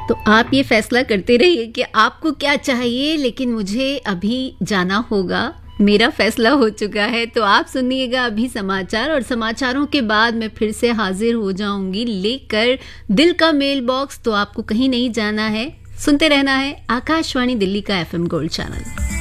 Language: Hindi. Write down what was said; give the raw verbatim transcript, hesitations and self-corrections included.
तो आप ये फैसला करते रहिए कि आपको क्या चाहिए, लेकिन मुझे अभी जाना होगा, मेरा फैसला हो चुका है। तो आप सुनिएगा अभी समाचार, और समाचारों के बाद मैं फिर से हाजिर हो जाऊंगी लेकर दिल का मेल बॉक्स। तो आपको कहीं नहीं जाना है, सुनते रहना है आकाशवाणी दिल्ली का एफएम गोल्ड चैनल।